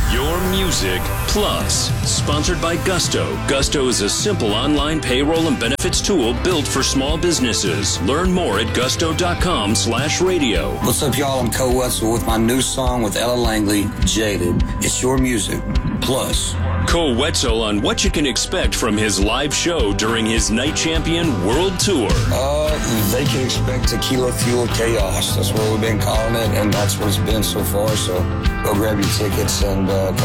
Your Music Plus, sponsored by Gusto. Gusto is a simple online payroll and benefits tool built for small businesses. Learn more at gusto.com/radio. What's up, y'all? I'm Cole Wetzel with my new song with Ella Langley, Jaded. It's Your Music Plus. Cole Wetzel on what you can expect from his live show during his Night Champion World Tour. They can expect Tequila Fuel Chaos. That's what we've been calling it, and that's what it's been so far. So go grab your tickets and come